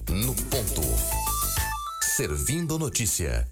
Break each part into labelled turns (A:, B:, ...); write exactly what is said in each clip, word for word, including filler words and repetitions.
A: no ponto. Servindo notícia.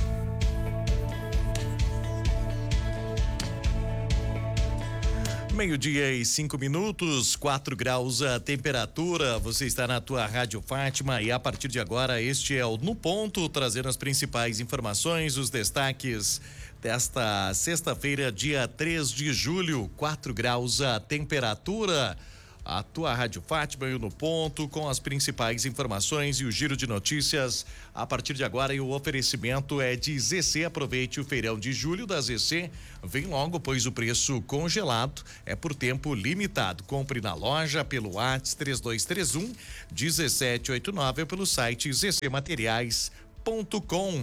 B: Meio-dia e cinco minutos, quatro graus a temperatura. Você está na tua Rádio Fátima e a partir de agora este é o No Ponto, trazendo as principais informações, os destaques desta sexta-feira, dia três de julho, quatro graus a temperatura. A tua Rádio Fátima e o No Ponto com as principais informações e o giro de notícias a partir de agora, e o oferecimento é de Z C. Aproveite o feirão de julho da Z C, vem logo, pois o preço congelado é por tempo limitado. Compre na loja pelo WhatsApp três dois três um um sete oito nove ou pelo site z c materiais ponto com.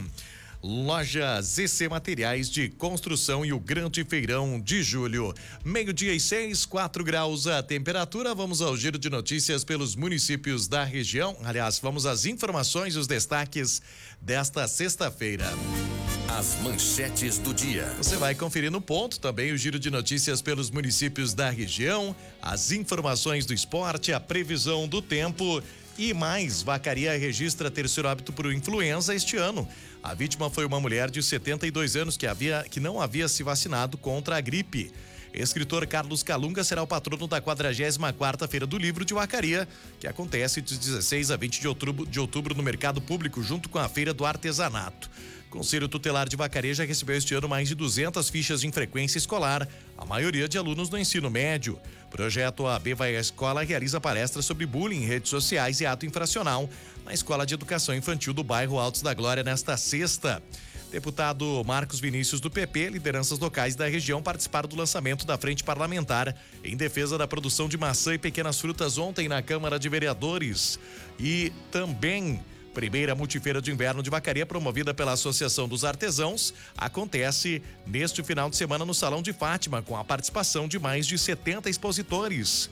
B: Loja Z C Materiais de Construção e o Grande Feirão de Julho. Meio-dia e seis, quatro graus a temperatura. Vamos ao giro de notícias pelos municípios da região. Aliás, vamos às informações e os destaques desta sexta-feira.
A: As manchetes do dia.
B: Você vai conferir no ponto também o giro de notícias pelos municípios da região, as informações do esporte, a previsão do tempo e mais. Vacaria registra terceiro óbito por influenza este ano. A vítima foi uma mulher de setenta e dois anos que, havia, que não havia se vacinado contra a gripe. Escritor Carlos Calunga será o patrono da quadragésima quarta Feira do Livro de Vacaria, que acontece de dezesseis a vinte de outubro, de outubro no mercado público, junto com a Feira do Artesanato. Conselho Tutelar de Vacaria já recebeu este ano mais de duzentas fichas de frequência escolar, a maioria de alunos do ensino médio. Projeto O A B Vai à Escola realiza palestras sobre bullying em redes sociais e ato infracional na Escola de Educação Infantil do bairro Altos da Glória nesta sexta. Deputado Marcos Vinícius do P P, lideranças locais da região participaram do lançamento da Frente Parlamentar em defesa da produção de maçã e pequenas frutas ontem na Câmara de Vereadores. E também primeira multifeira de inverno de Vacaria, promovida pela Associação dos Artesãos, acontece neste final de semana no Salão de Fátima, com a participação de mais de setenta expositores.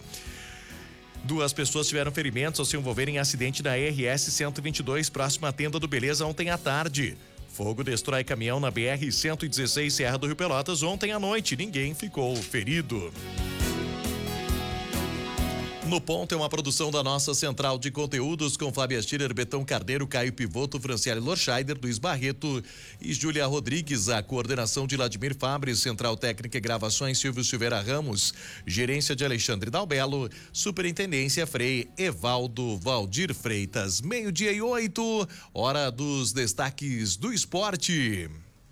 B: Duas pessoas tiveram ferimentos ao se envolverem em acidente na R S cento e vinte e dois, próxima à Tenda do Beleza, ontem à tarde. Fogo destrói caminhão na B R cento e dezesseis, Serra do Rio Pelotas, ontem à noite. Ninguém ficou ferido. No Ponto é uma produção da nossa central de conteúdos com Fábio Stirer, Betão Carneiro, Caio Pivoto, Franciele Lorscheider, Luiz Barreto e Júlia Rodrigues. A coordenação de Vladimir Fabres, Central Técnica e Gravações Silvio Silveira Ramos, Gerência de Alexandre Dalbelo, Superintendência Frei Evaldo Valdir Freitas. Meio-dia e oito, hora dos destaques do esporte.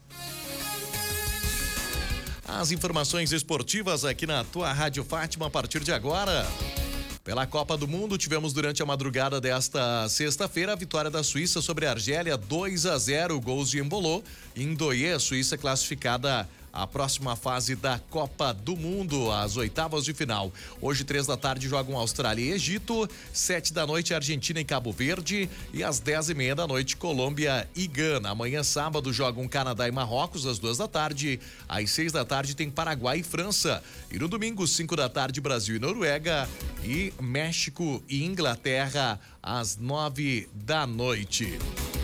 B: As informações esportivas aqui na tua Rádio Fátima a partir de agora. Pela Copa do Mundo, tivemos durante a madrugada desta sexta-feira a vitória da Suíça sobre a Argélia, dois a zero, gols de Embolô. Indoie, Suíça classificada à próxima fase da Copa do Mundo, às oitavas de final. Hoje, três da tarde, jogam Austrália e Egito, sete da noite, Argentina e Cabo Verde, e às dez e meia da noite, Colômbia e Gana. Amanhã, sábado, jogam Canadá e Marrocos, às duas da tarde. Às seis da tarde, tem Paraguai e França. E no domingo, cinco da tarde, Brasil e Noruega. E México e Inglaterra, às nove da noite.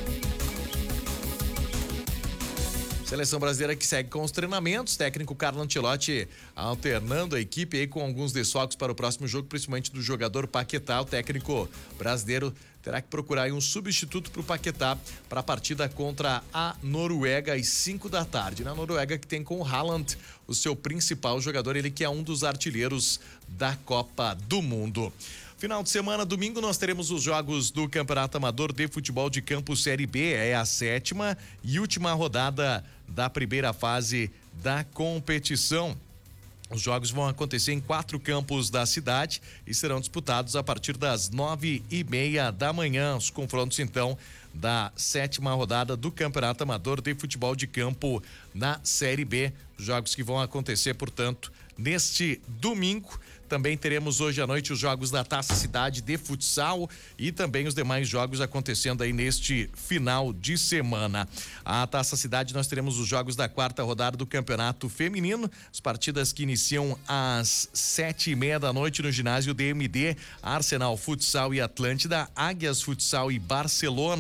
B: Seleção brasileira que segue com os treinamentos, técnico Carlo Ancelotti alternando a equipe aí com alguns desfalques para o próximo jogo, principalmente do jogador Paquetá. O técnico brasileiro terá que procurar aí um substituto para o Paquetá para a partida contra a Noruega às cinco da tarde. Na Noruega, que tem com o Haaland o seu principal jogador, ele que é um dos artilheiros da Copa do Mundo. Final de semana, domingo, nós teremos os jogos do Campeonato Amador de Futebol de Campo Série B. É a sétima e última rodada da primeira fase da competição. Os jogos vão acontecer em quatro campos da cidade e serão disputados a partir das nove e meia da manhã. Os confrontos, então, da sétima rodada do Campeonato Amador de Futebol de Campo na Série B. Jogos que vão acontecer, portanto, neste domingo. Também teremos hoje à noite os jogos da Taça Cidade de Futsal e também os demais jogos acontecendo aí neste final de semana. A Taça Cidade, nós teremos os jogos da quarta rodada do Campeonato Feminino, as partidas que iniciam às sete e meia da noite no ginásio D M D, Arsenal Futsal e Atlântida, Águias Futsal e Barcelona.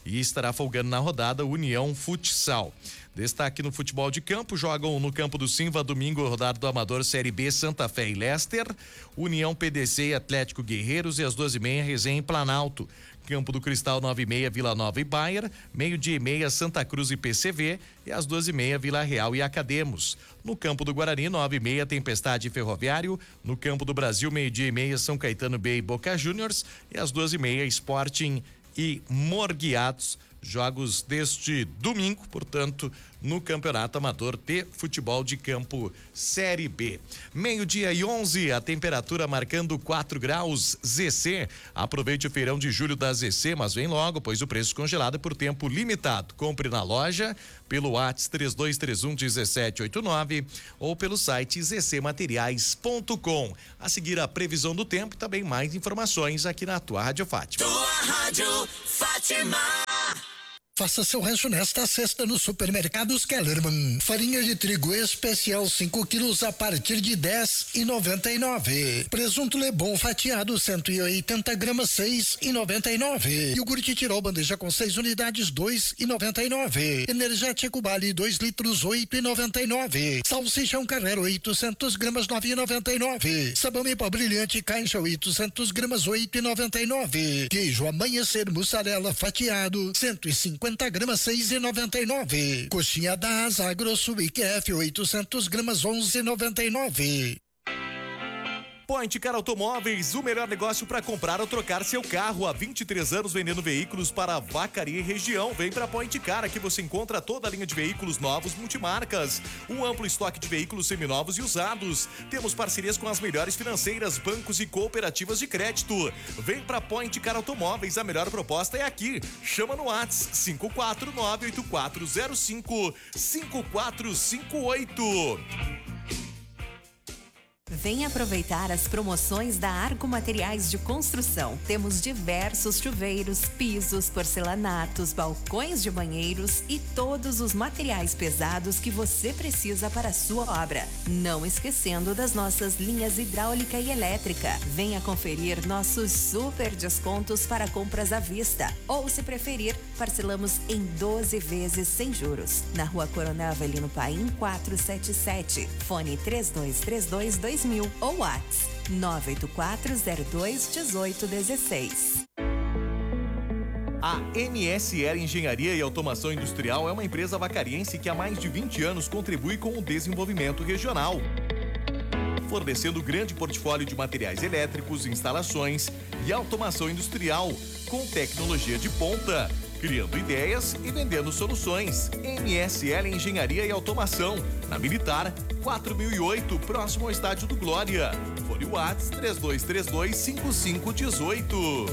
B: e estará folgando na rodada União Futsal. Destaque no futebol de campo, jogam no campo do Simva domingo, rodada do Amador Série B, Santa Fé e Leicester, União P D C e Atlético Guerreiros, e às duas e meia Resenha em Planalto. Campo do Cristal, nove e meia, Vila Nova e Bayer, meio-dia e meia, Santa Cruz e P C V, e às duas e meia, Vila Real e Academos. No campo do Guarani, nove e meia, Tempestade e Ferroviário. No campo do Brasil, meio-dia e meia, São Caetano B e Boca Juniors, e às duas e meia, Sporting e Morguiatos. Jogos deste domingo, portanto, no Campeonato Amador de Futebol de Campo Série B. Meio-dia e onze, a temperatura marcando quatro graus. Z C. Aproveite o feirão de julho da Z C, mas vem logo, pois o preço congelado é por tempo limitado. Compre na loja, pelo WhatsApp três dois três um, um sete oito nove ou pelo site z c materiais ponto com. A seguir, a previsão do tempo, também mais informações aqui na tua Rádio Fátima.
C: Tua Rádio Fátima.
D: Faça seu rancho nesta sexta no Supermercados Kellerman. Farinha de trigo especial cinco quilos a partir de dez e noventa e nove. Presunto Lebon fatiado cento e oitenta gramas seis e noventa e nove. Iogurte Tirol bandeja com seis unidades dois e noventa e nove. Energético Bali dois litros oito e noventa e nove. Salsichão Carrero oitocentos gramas nove e noventa e nove. Sabão em pó brilhante caixa oitocentos gramas oito e noventa e nove. Queijo Amanhecer mussarela fatiado cento e cinquenta gramas seis e noventa e nove. Coxinha da Asa Grosso I Q F oitocentos gramas onze e noventa e nove.
B: Point Car Automóveis, o melhor negócio para comprar ou trocar seu carro. Há vinte e três anos vendendo veículos para Vacaria e região. Vem para Point Car, aqui você encontra toda a linha de veículos novos multimarcas, um amplo estoque de veículos seminovos e usados. Temos parcerias com as melhores financeiras, bancos e cooperativas de crédito. Vem para Point Car Automóveis, a melhor proposta é aqui. Chama no WhatsApp cinco quatro nove oito quatro zero cinco cinco quatro cinco oito.
E: Vem aproveitar as promoções da Arco Materiais de Construção. Temos diversos chuveiros, pisos, porcelanatos, balcões de banheiros e todos os materiais pesados que você precisa para a sua obra. Não esquecendo das nossas linhas hidráulica e elétrica. Venha conferir nossos super descontos para compras à vista. Ou, se preferir, parcelamos em doze vezes sem juros. Na Rua Coronel Avelino Paim quatrocentos e setenta e sete. Fone três dois três dois dois mil ou WhatsApp nove oito quatro zero dois um oito um seis.
B: A M S L Engenharia e Automação Industrial é uma empresa vacariense que há mais de vinte anos contribui com o desenvolvimento regional, fornecendo grande portfólio de materiais elétricos, instalações e automação industrial com tecnologia de ponta, criando ideias e vendendo soluções. M S L Engenharia e Automação, na Militar quatro mil e oito, próximo ao Estádio do Glória. Fone WhatsApp três dois três dois cinco cinco um oito.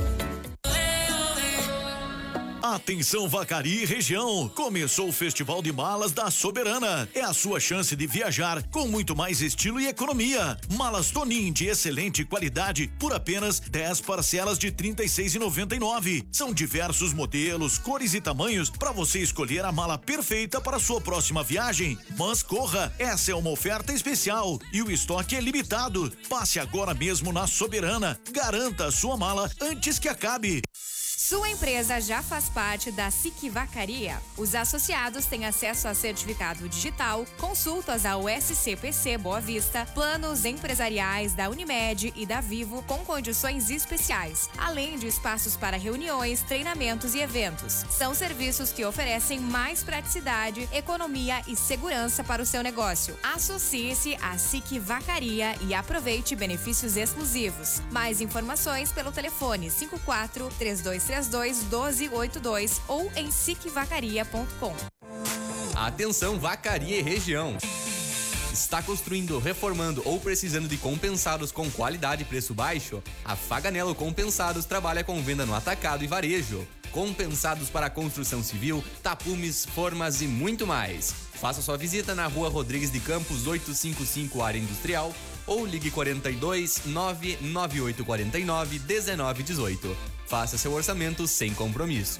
F: Atenção Vacaria e região, começou o Festival de Malas da Soberana. É a sua chance de viajar com muito mais estilo e economia. Malas Tonin de excelente qualidade por apenas dez parcelas de trinta e seis reais e noventa e nove centavos. São diversos modelos, cores e tamanhos para você escolher a mala perfeita para sua próxima viagem. Mas corra, essa é uma oferta especial e o estoque é limitado. Passe agora mesmo na Soberana. Garanta a sua mala antes que acabe.
G: Sua empresa já faz parte da S I C Vacaria? Os associados têm acesso a certificado digital, consultas ao S C P C Boa Vista, planos empresariais da Unimed e da Vivo com condições especiais, além de espaços para reuniões, treinamentos e eventos. São serviços que oferecem mais praticidade, economia e segurança para o seu negócio. Associe-se à S I C Vacaria e aproveite benefícios exclusivos. Mais informações pelo telefone cinco quatro três dois três dois um dois oito dois ou em sic vacaria ponto com.
H: Atenção Vacaria e região. Está construindo, reformando ou precisando de compensados com qualidade e preço baixo? A Faganello Compensados trabalha com venda no atacado e varejo. Compensados para construção civil, tapumes, formas e muito mais. Faça sua visita na Rua Rodrigues de Campos oitocentos e cinquenta e cinco, área industrial, ou ligue quarenta e dois, nove nove oito quatro nove, um nove um oito. Faça seu orçamento sem compromisso.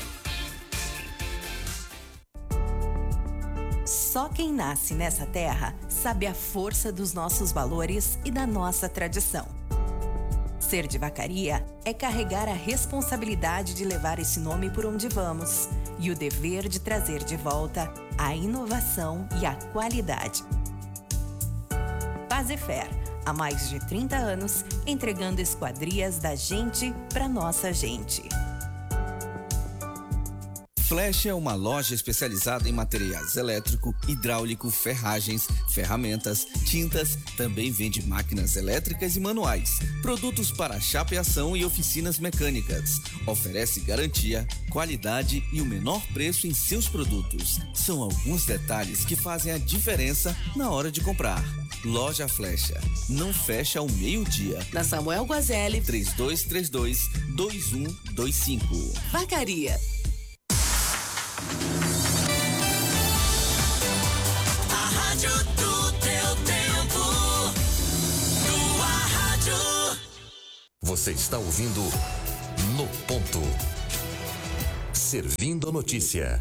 E: Só quem nasce nessa terra sabe a força dos nossos valores e da nossa tradição. Ser de Vacaria é carregar a responsabilidade de levar esse nome por onde vamos e o dever de trazer de volta a inovação e a qualidade. Fazefer, há mais de trinta anos, entregando esquadrias da gente para nossa gente.
I: Flecha é uma loja especializada em materiais elétrico, hidráulico, ferragens, ferramentas, tintas, também vende máquinas elétricas e manuais, produtos para chapeação e oficinas mecânicas. Oferece garantia, qualidade e o menor preço em seus produtos. São alguns detalhes que fazem a diferença na hora de comprar. Loja Flecha, não fecha ao meio-dia.
C: Na Samuel Guazelli,
I: três dois três dois, dois um dois cinco.
C: Vacaria. A rádio do teu tempo. Tua rádio.
A: Você está ouvindo No Ponto. Servindo a notícia.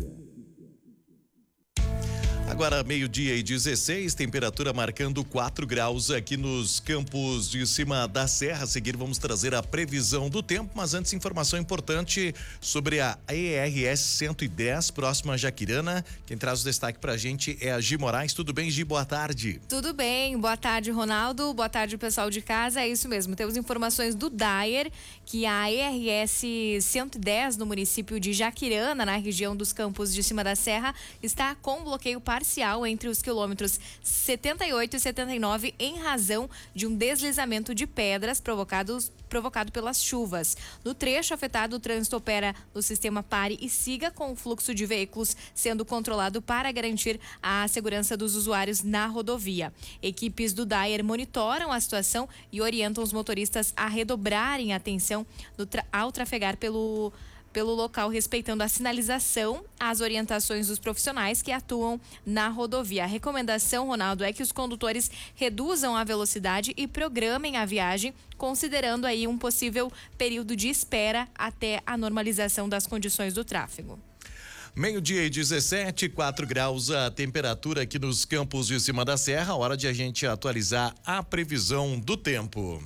B: Agora, meio-dia e dezesseis, temperatura marcando quatro graus aqui nos campos de cima da serra. A seguir, vamos trazer a previsão do tempo, mas antes, informação importante sobre a E R S cento e dez, próxima a Jaquirana. Quem traz o destaque pra gente é a Gi Moraes. Tudo bem, Gi? Boa tarde.
G: Tudo bem, boa tarde, Ronaldo. Boa tarde, pessoal de casa. É isso mesmo, temos informações do Daier, que a E R S cento e dez no município de Jaquirana, na região dos campos de cima da serra, está com bloqueio parcial entre os quilômetros setenta e oito e setenta e nove em razão de um deslizamento de pedras provocados, provocado pelas chuvas. No trecho afetado, o trânsito opera no sistema Pare e Siga, com o fluxo de veículos sendo controlado para garantir a segurança dos usuários na rodovia. Equipes do Daier monitoram a situação e orientam os motoristas a redobrarem a atenção no tra- ao trafegar pelo pelo local, respeitando a sinalização, as orientações dos profissionais que atuam na rodovia. A recomendação, Ronaldo, é que os condutores reduzam a velocidade e programem a viagem, considerando aí um possível período de espera até a normalização das condições do tráfego.
B: Meio-dia e dezessete, quatro graus a temperatura aqui nos campos de cima da serra. Hora de a gente atualizar a previsão do tempo.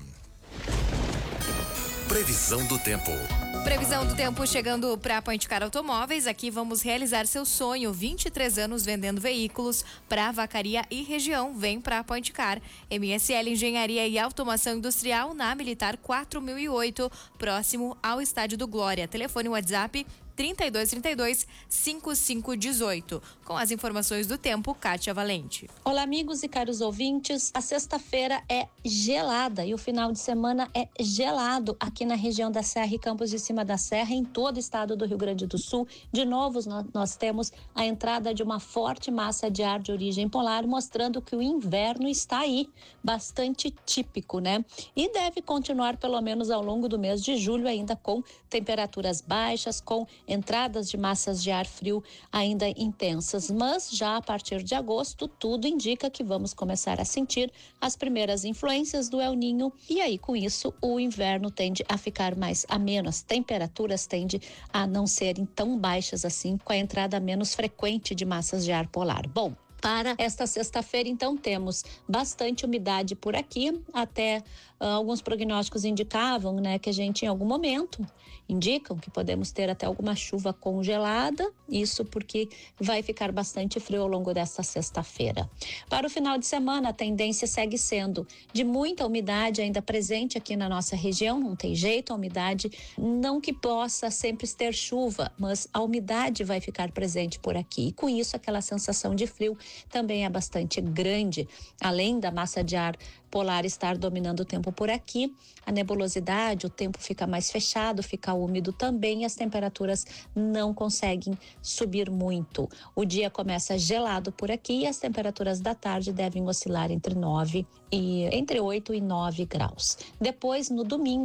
A: Previsão do tempo.
G: Previsão do tempo chegando para Pointicar Automóveis. Aqui vamos realizar seu sonho. vinte e três anos vendendo veículos para Vacaria e região. Vem para Pointicar. M S L Engenharia e Automação Industrial na Militar quatro mil e oito, próximo ao Estádio do Glória. Telefone WhatsApp trinta e dois trinta e dois, cinquenta e cinco dezoito. Com as informações do tempo, Kátia Valente.
J: Olá, amigos e caros ouvintes. A sexta-feira é gelada e o final de semana é gelado aqui na região da Serra e Campos de Cima da Serra, em todo o estado do Rio Grande do Sul. De novo, nós, nós temos a entrada de uma forte massa de ar de origem polar, mostrando que o inverno está aí, bastante típico, né? E deve continuar pelo menos ao longo do mês de julho, ainda com temperaturas baixas, com entradas de massas de ar frio ainda intensas, mas já a partir de agosto tudo indica que vamos começar a sentir as primeiras influências do El Niño e aí com isso o inverno tende a ficar mais ameno, as temperaturas tendem a não serem tão baixas assim, com a entrada menos frequente de massas de ar polar. Bom, para esta sexta-feira, então, temos bastante umidade por aqui, até uh, alguns prognósticos indicavam, né, que a gente em algum momento indicam que podemos ter até alguma chuva congelada, isso porque vai ficar bastante frio ao longo desta sexta-feira. Para o final de semana, a tendência segue sendo de muita umidade ainda presente aqui na nossa região, não tem jeito, a umidade, não que possa sempre ter chuva, mas a umidade vai ficar presente por aqui, e com isso aquela sensação de frio também é bastante grande, além da massa de ar polar estar dominando o tempo por aqui, a nebulosidade, o tempo fica mais fechado, fica úmido também e as temperaturas não conseguem subir muito. O dia começa gelado por aqui e as temperaturas da tarde devem oscilar entre nove e entre oito e nove graus. Depois, no domingo,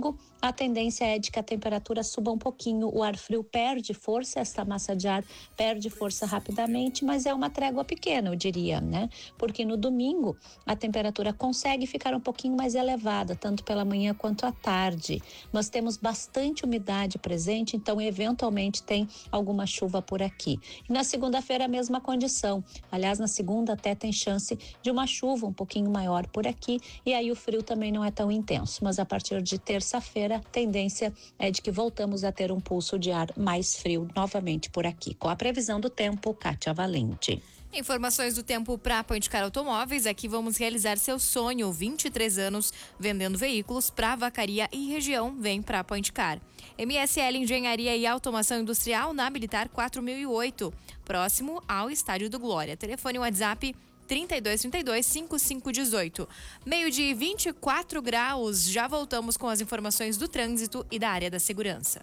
J: a tendência é de que a temperatura suba um pouquinho. O ar frio perde força, esta massa de ar perde força rapidamente, mas é uma trégua pequena, eu diria, né? Porque no domingo a temperatura consegue ficar um pouquinho mais elevada, tanto pela manhã quanto à tarde. Nós temos bastante umidade presente, então eventualmente tem alguma chuva por aqui. E na segunda-feira a mesma condição. Aliás, na segunda até tem chance de uma chuva um pouquinho maior por aqui, e aí o frio também não é tão intenso. Mas a partir de terça-feira, a tendência é de que voltamos a ter um pulso de ar mais frio novamente por aqui. Com a previsão do tempo, Kátia Valente.
G: Informações do tempo para Pointicar Automóveis. Aqui vamos realizar seu sonho. vinte e três anos vendendo veículos para Vacaria e região. Vem para Pointicar. M S L Engenharia e Automação Industrial na Militar quatro mil e oito, próximo ao Estádio do Glória. Telefone WhatsApp trinta e dois, trinta e dois, cinquenta e cinco dezoito. Meio-dia e vinte e quatro graus. Já voltamos com as informações do trânsito e da área da segurança.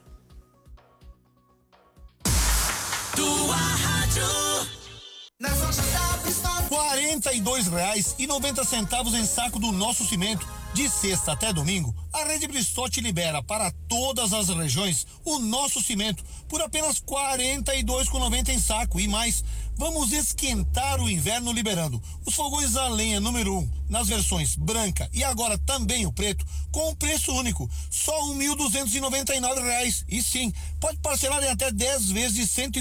C: Tua rádio.
K: quarenta e dois reais e noventa centavos em saco do Nosso Cimento. De sexta até domingo, a Rede Bristotti libera para todas as regiões o Nosso Cimento por apenas quarenta e dois reais e noventa centavos em saco. E mais, vamos esquentar o inverno liberando os fogões a lenha número um nas versões branca e agora também o preto com um preço único, só um mil duzentos e noventa e nove reais. E sim, pode parcelar em até dez vezes de cento e